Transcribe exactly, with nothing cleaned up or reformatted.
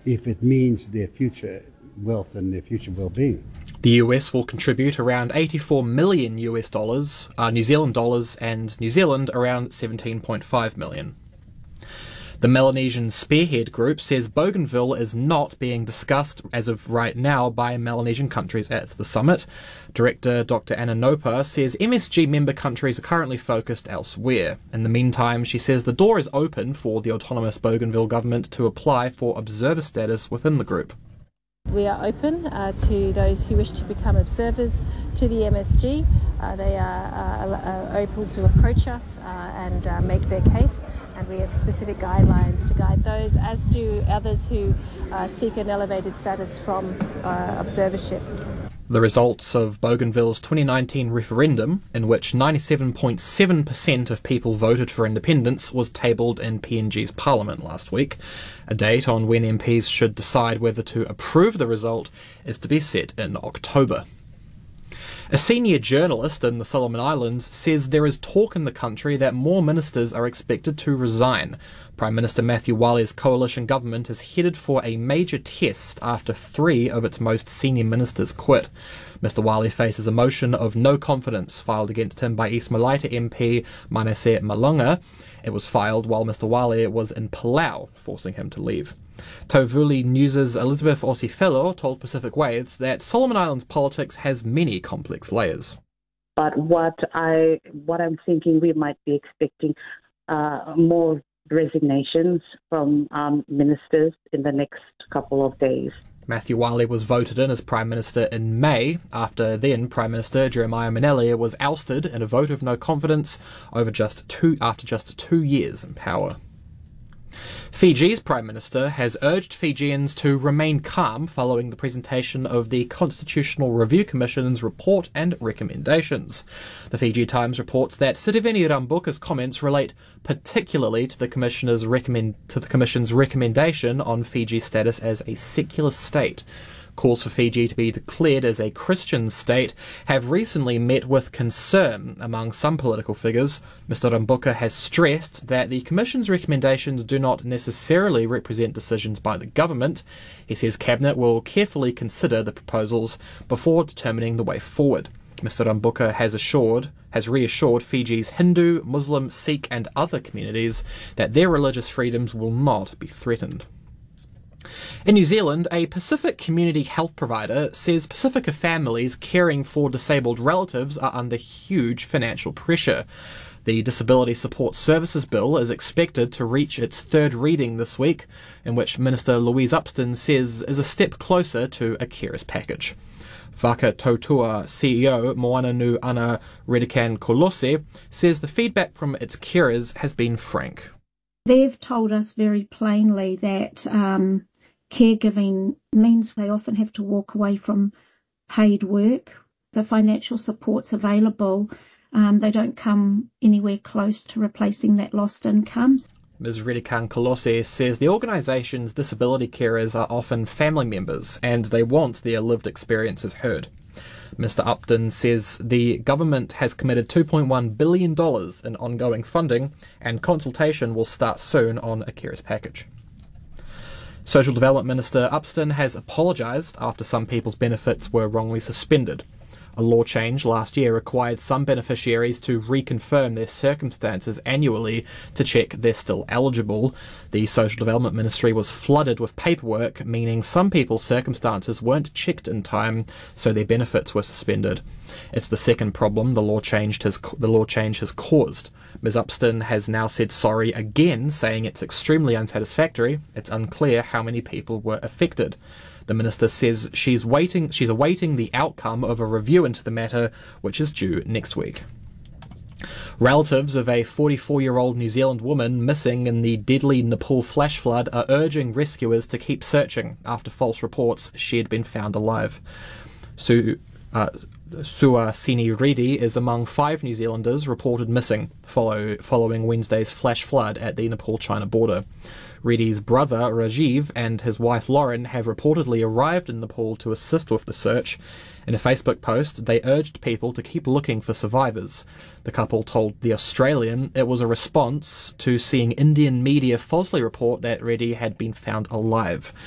if it means their future wealth and their future well-being. The U S will contribute around eighty-four million U S dollars, uh, New Zealand dollars, and New Zealand around seventeen point five million. The Melanesian Spearhead Group says Bougainville is not being discussed as of right now by Melanesian countries at the summit. Director Doctor Anna Nopa says M S G member countries are currently focused elsewhere. In the meantime, she says the door is open for the autonomous Bougainville government to apply for observer status within the group. We are open uh, to those who wish to become observers to the M S G. Uh, they are uh, able to approach us uh, and uh, make their case, and we have specific guidelines to guide those, as do others who uh, seek an elevated status from uh, observership. The results of Bougainville's twenty nineteen referendum, in which ninety-seven point seven percent of people voted for independence, was tabled in P N G's parliament last week. A date on when M Ps should decide whether to approve the result is to be set in October. A senior journalist in the Solomon Islands says there is talk in the country that more ministers are expected to resign. Prime Minister Matthew Wale's coalition government is headed for a major test after three of its most senior ministers quit. Mister Wale faces a motion of no confidence filed against him by East Malaita M P Manasseh Malonga. It was filed while Mister Wale was in Palau, forcing him to leave. Tauvuli News' Elizabeth Osifelo told Pacific Waves that Solomon Islands politics has many complex layers. But what I what I'm thinking, we might be expecting uh, more resignations from um, ministers in the next couple of days. Matthew Wale was voted in as Prime Minister in May, after then Prime Minister Jeremiah Manele was ousted in a vote of no confidence over just two after just two years in power. Fiji's Prime Minister has urged Fijians to remain calm following the presentation of the Constitutional Review Commission's report and recommendations. The Fiji Times reports that Sitiveni Rambuka's comments relate particularly to the Commissioner's recommend to the Commission's recommendation on Fiji's status as a secular state. Calls for Fiji to be declared as a Christian state have recently met with concern among some political figures. Mister Rambuka has stressed that the Commission's recommendations do not necessarily represent decisions by the government. He says Cabinet will carefully consider the proposals before determining the way forward. Mister Rambuka has assured, has reassured Fiji's Hindu, Muslim, Sikh and other communities that their religious freedoms will not be threatened. In New Zealand, a Pacific community health provider says Pacifica families caring for disabled relatives are under huge financial pressure. The Disability Support Services Bill is expected to reach its third reading this week, in which Minister Louise Upston says is a step closer to a carers package. Vaka Tautua C E O Moana Nu Ana Redikan Kolose says the feedback from its carers has been frank. They've told us very plainly that um, caregiving means they often have to walk away from paid work. The financial supports available, um, they don't come anywhere close to replacing that lost income. Miz Redikan Kolose says the organisation's disability carers are often family members and they want their lived experiences heard. Mister Upton says the government has committed two point one billion dollars in ongoing funding and consultation will start soon on a carers package. Social Development Minister Upston has apologised after some people's benefits were wrongly suspended. A law change last year required some beneficiaries to reconfirm their circumstances annually to check they're still eligible. The Social Development Ministry was flooded with paperwork, meaning some people's circumstances weren't checked in time, so their benefits were suspended. It's the second problem the law change has, the law change has caused. Miz Upston has now said sorry again, saying it's extremely unsatisfactory. It's unclear how many people were affected. The minister says she's waiting. She's awaiting the outcome of a review into the matter, which is due next week. Relatives of a forty-four-year-old New Zealand woman missing in the deadly Nepal flash flood are urging rescuers to keep searching after false reports she had been found alive. Su, uh, Suhasini Reddy is among five New Zealanders reported missing follow, following Wednesday's flash flood at the Nepal-China border. Reddy's brother Rajiv and his wife Lauren have reportedly arrived in Nepal to assist with the search. In a Facebook post, they urged people to keep looking for survivors. The couple told The Australian it was a response to seeing Indian media falsely report that Reddy had been found alive.